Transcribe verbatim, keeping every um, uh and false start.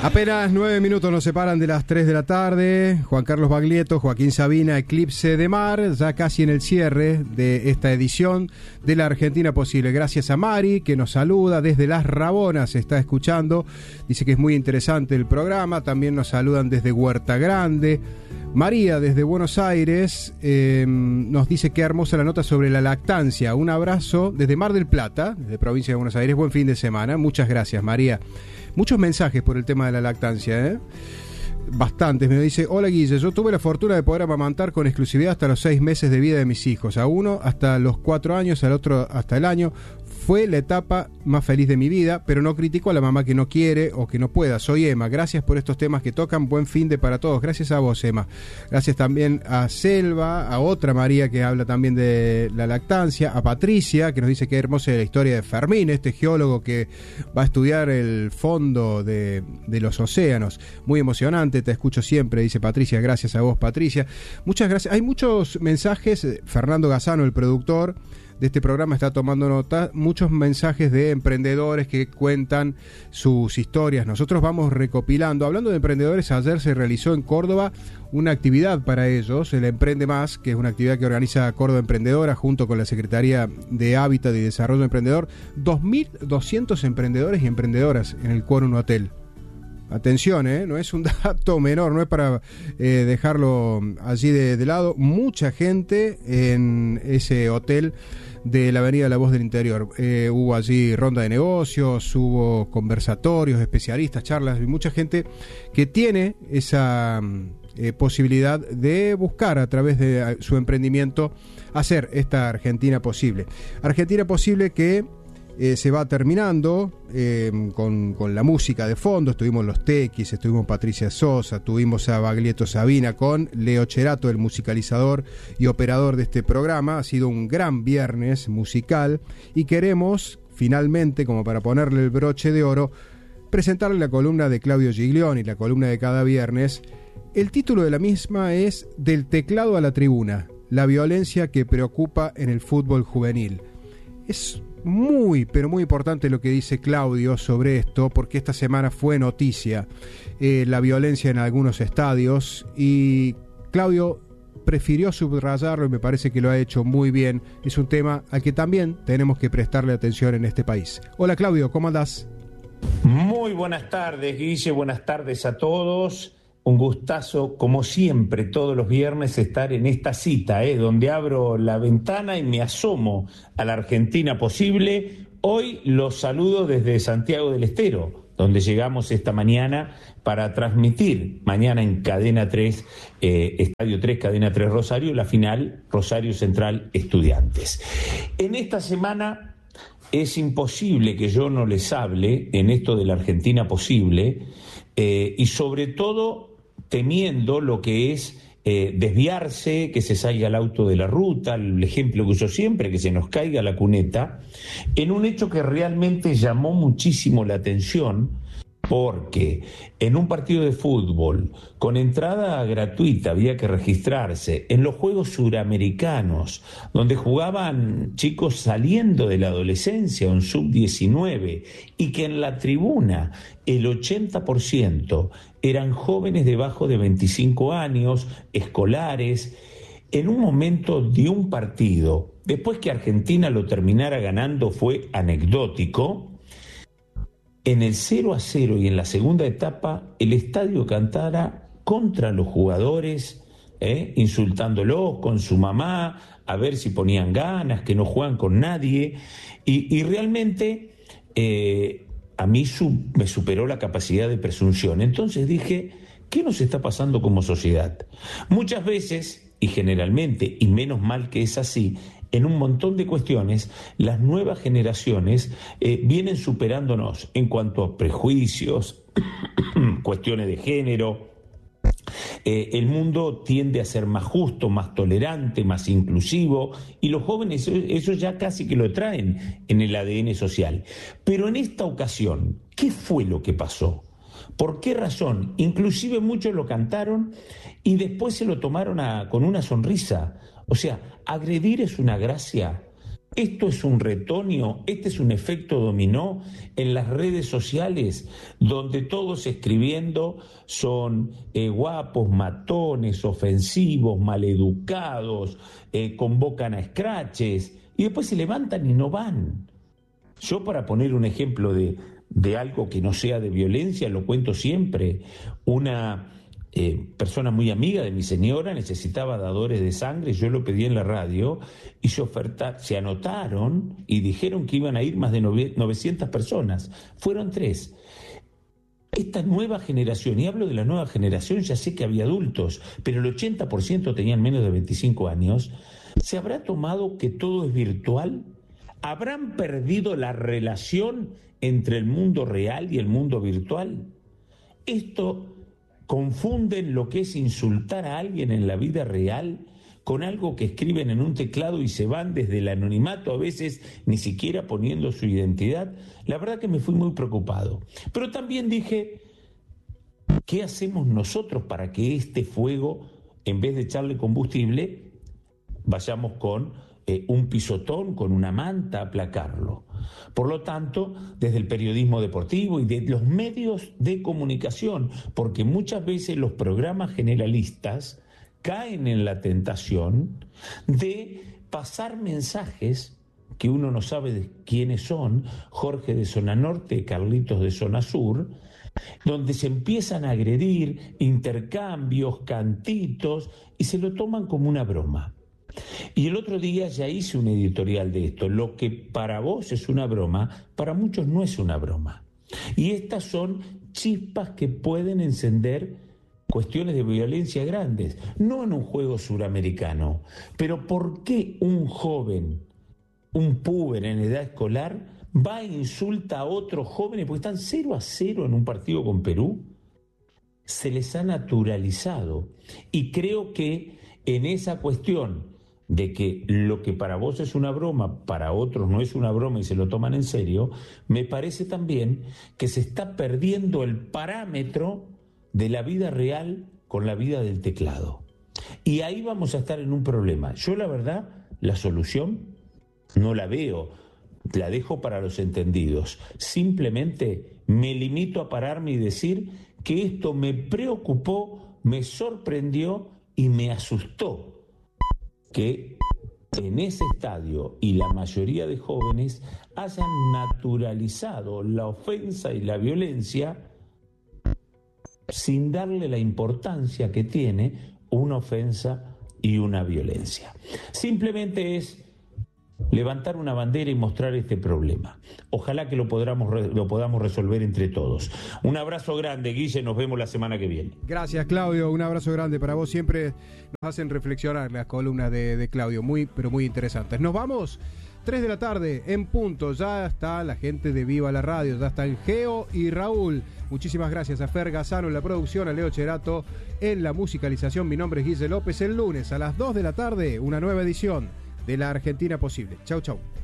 Apenas nueve minutos nos separan de las tres de la tarde. Juan Carlos Baglietto, Joaquín Sabina, Eclipse de Mar, ya casi en el cierre de esta edición de La Argentina Posible. Gracias a Mari, que nos saluda desde Las Rabonas, está escuchando. Dice que es muy interesante el programa. También nos saludan desde Huerta Grande. María, desde Buenos Aires, eh, nos dice qué hermosa la nota sobre la lactancia. Un abrazo desde Mar del Plata, de provincia de Buenos Aires. Buen fin de semana. Muchas gracias, María. Muchos mensajes por el tema de la lactancia, ¿eh? Bastantes. Me dice: hola Guille, yo tuve la fortuna de poder amamantar con exclusividad hasta los seis meses de vida de mis hijos. A uno hasta los cuatro años, al otro hasta el año. Fue la etapa más feliz de mi vida, pero no critico a la mamá que no quiere o que no pueda. Soy Emma, gracias por estos temas que tocan. Buen fin de para todos. Gracias a vos, Emma. Gracias también a Selva, a otra María que habla también de la lactancia, a Patricia, que nos dice que hermosa la historia de Fermín, este geólogo que va a estudiar el fondo de, de los océanos. Muy emocionante, te escucho siempre, dice Patricia. Gracias a vos, Patricia. Muchas gracias. Hay muchos mensajes. Fernando Gazano, el productor de este programa, está tomando nota, muchos mensajes de emprendedores que cuentan sus historias. Nosotros vamos recopilando. Hablando de emprendedores, ayer se realizó en Córdoba una actividad para ellos, el Emprende Más, que es una actividad que organiza Córdoba Emprendedora junto con la Secretaría de Hábitat y Desarrollo Emprendedor. dos mil doscientos emprendedores y emprendedoras en el Quórum Hotel. Atención, ¿eh? No es un dato menor, no es para eh, dejarlo allí de, de lado. Mucha gente en ese hotel de la Avenida La Voz del Interior. Eh, hubo allí ronda de negocios, hubo conversatorios, especialistas, charlas, y mucha gente que tiene esa eh, posibilidad de buscar a través de su emprendimiento hacer esta Argentina posible. Argentina posible que Eh, se va terminando eh, con, con la música de fondo. Estuvimos los Tequis, estuvimos Patricia Sosa, tuvimos a Baglietto Sabina con Leo Cherato, el musicalizador y operador de este programa. Ha sido un gran viernes musical y queremos finalmente, como para ponerle el broche de oro, presentarle la columna de Claudio Giglioni, la columna de cada viernes. El título de la misma es Del teclado a la tribuna, la violencia que preocupa en el fútbol juvenil. Es muy, pero muy importante lo que dice Claudio sobre esto, porque esta semana fue noticia eh, la violencia en algunos estadios y Claudio prefirió subrayarlo y me parece que lo ha hecho muy bien. Es un tema al que también tenemos que prestarle atención en este país. Hola Claudio, ¿cómo andás? Muy buenas tardes, Guille, buenas tardes a todos. Un gustazo, como siempre, todos los viernes estar en esta cita, ¿eh? Donde abro la ventana y me asomo a la Argentina posible. Hoy los saludo desde Santiago del Estero, donde llegamos esta mañana para transmitir mañana en Cadena tres, eh, Estadio tres, Cadena tres Rosario, la final Rosario Central Estudiantes. En esta semana es imposible que yo no les hable en esto de la Argentina posible, eh, y sobre todo temiendo lo que es eh, desviarse, que se salga el auto de la ruta, el ejemplo que uso siempre, que se nos caiga la cuneta, en un hecho que realmente llamó muchísimo la atención, porque en un partido de fútbol con entrada gratuita había que registrarse, en los Juegos Suramericanos, donde jugaban chicos saliendo de la adolescencia, un sub diecinueve, y que en la tribuna el ochenta por ciento eran jóvenes debajo de veinticinco años, escolares, en un momento de un partido, después que Argentina lo terminara ganando fue anecdótico. En el cero a cero y en la segunda etapa, el estadio cantara contra los jugadores, ¿eh? insultándolos con su mamá, a ver si ponían ganas, que no juegan con nadie. Y, y realmente eh, a mí su, me superó la capacidad de presunción. Entonces dije, ¿qué nos está pasando como sociedad? Muchas veces, y generalmente, y menos mal que es así, en un montón de cuestiones, las nuevas generaciones eh, vienen superándonos en cuanto a prejuicios, cuestiones de género. Eh, el mundo tiende a ser más justo, más tolerante, más inclusivo, y los jóvenes eso, eso ya casi que lo traen en el A D N social. Pero en esta ocasión, ¿qué fue lo que pasó? ¿Por qué razón? Inclusive muchos lo cantaron y después se lo tomaron a, con una sonrisa. O sea, agredir es una gracia. Esto es un retoño, este es un efecto dominó en las redes sociales, donde todos escribiendo son eh, guapos, matones, ofensivos, maleducados, eh, convocan a escraches y después se levantan y no van. Yo, para poner un ejemplo de, de algo que no sea de violencia, lo cuento siempre. Una eh, persona muy amiga de mi señora necesitaba dadores de sangre, yo lo pedí en la radio y se oferta, se anotaron y dijeron que iban a ir más de novecientas personas. Fueron tres. Esta nueva generación, y hablo de la nueva generación, ya sé que había adultos, pero el ochenta por ciento tenían menos de veinticinco años, ¿se habrá tomado que todo es virtual? ¿Habrán perdido la relación entre el mundo real y el mundo virtual? Esto confunden lo que es insultar a alguien en la vida real con algo que escriben en un teclado y se van desde el anonimato, a veces ni siquiera poniendo su identidad. La verdad que me fui muy preocupado. Pero también dije, ¿qué hacemos nosotros para que este fuego, en vez de echarle combustible, vayamos con Eh, un pisotón, con una manta, a aplacarlo? Por lo tanto, desde el periodismo deportivo y de los medios de comunicación, porque muchas veces los programas generalistas caen en la tentación de pasar mensajes que uno no sabe de quiénes son, Jorge de Zona Norte, Carlitos de Zona Sur, donde se empiezan a agredir, intercambios, cantitos, y se lo toman como una broma. Y el otro día ya hice un editorial de esto. Lo que para vos es una broma, para muchos no es una broma. Y estas son chispas que pueden encender cuestiones de violencia grandes, no en un juego suramericano. Pero ¿por qué un joven, un puber en edad escolar, va e insulta a otros jóvenes porque están cero a cero en un partido con Perú? Se les ha naturalizado. Y creo que en esa cuestión de que lo que para vos es una broma, para otros no es una broma y se lo toman en serio, me parece también que se está perdiendo el parámetro de la vida real con la vida del teclado. Y ahí vamos a estar en un problema. Yo, la verdad, la solución no la veo, la dejo para los entendidos. Simplemente me limito a pararme y decir que esto me preocupó, me sorprendió y me asustó que en ese estadio y la mayoría de jóvenes hayan naturalizado la ofensa y la violencia sin darle la importancia que tiene una ofensa y una violencia. Simplemente es levantar una bandera y mostrar este problema. Ojalá que lo podamos, lo podamos resolver entre todos. Un abrazo grande, Guille, nos vemos la semana que viene. Gracias, Claudio, un abrazo grande para vos. Siempre nos hacen reflexionar las columnas de, de Claudio, muy, pero muy interesantes. Nos vamos, tres de la tarde, en punto. Ya está la gente de Viva la Radio, ya están Geo y Raúl. Muchísimas gracias a Fer Gazano en la producción, a Leo Cherato en la musicalización. Mi nombre es Guille López. El lunes a las dos de la tarde, una nueva edición de La Argentina Posible. Chau, chau.